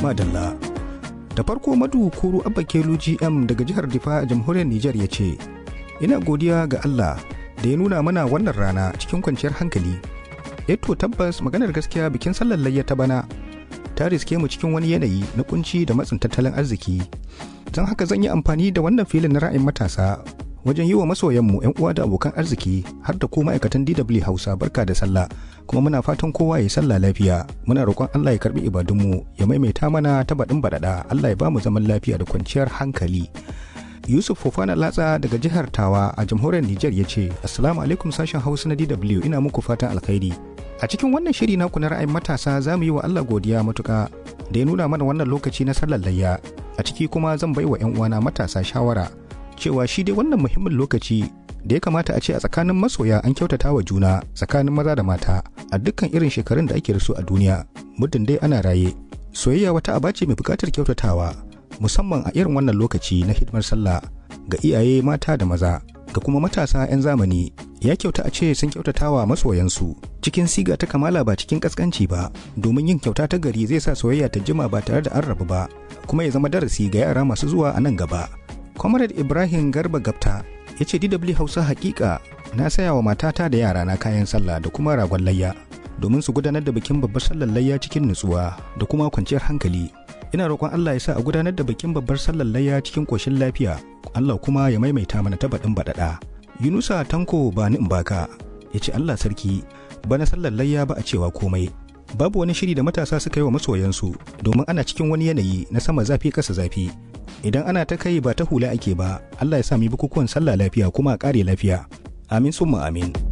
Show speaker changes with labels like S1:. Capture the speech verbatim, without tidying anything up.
S1: Madalla. Da farko Madu Kuru Abba Kelu G M daga jihar Difa a jamhuriyar Nijar ya ce, ina godiya ga Allah da ya nuna mana wannan rana cikin kwanciyar hankali. Eto tabbas maganar gaskiya bikin sallar layya ta bana ta riske mu cikin wani yanayi na kunci da matsin tattalin arziki. Don haka zan yi amfani da wannan filin na ra'ayin matasa wajen yi wa masoyanmu 'yan uwa da abokan arziki har da ko ma'aikatan D W Hausa barka da sallah, kuma muna fatan kowa ya sallah lafiya. Muna roƙon Allah ya karbi ibadunmu ya maimaita mana ta baɗin baɗaɗa. Allah ya ba mu zaman lafiya da kwanciyar hankali. Yusuf Fofana Latsa daga jihar Tawa a jamhuriyar Nijar ya ce, Assalamu alaikum sashen Hausa na D W, ina muku fatan alkhairi. A cikin wannan shiri naku na ra'ayin matasa za mu yi wa Allah godiya matuƙa da ya nuna mana wannan lokaci na sallar layya. A ciki kuma zan bai wa 'yan uwana matasa shawara cewa shi dai wannan muhimmin lokaci da ya kamata a ce a tsakanin masoya an kyautata wa juna tsakanin maza da mata a dukkan irin shekarun da ake da su a duniya, muddin dai ana raye. Soyayya wata aba ce mai buƙatar kyautatawa, musamman a irin wannan lokaci na hidimar sallah ga iyaye mata da maza, ga kuma matasa 'yan zamani. Ya kyauta a ce sun kyautatawa masoyansu cikin siga ta kamala ba cikin kaskanci ba, domin yin kyauta ta gari zai sa soyayya ta jima ba tare da an rabu ba, kuma ya zama darasi ga yara masu zuwa a nan gaba. Comrade Ibrahim Garba Gapta ya ce D W Hausa hakika na saya wa matata da yara na kayan sallah da kuma ragon layya domin su gudanar da bikin babbar sallar layya cikin nutsuwa da kuma kwanciyar hankali. Ina roƙon Allah ya sa a gudanar da bikin babbar sallar layya cikin ƙoshin lafiya, Allah kuma ya maimaita mana ta baɗin baɗaɗa. Yunusa Tanko Bani Mbaka ya ce Allah sarki, bana sallar layya ba a cewa komai. Babu wani shiri da matasa suka yi wa masoyansu domin ana cikin wani yanayi na sama zafi kasa zafi. Idan ana ta kai ba ta hula ake ba, Allah ya sa mu bukukuwan sallah lafiya kuma a ƙare lafiya. Amin summa amin.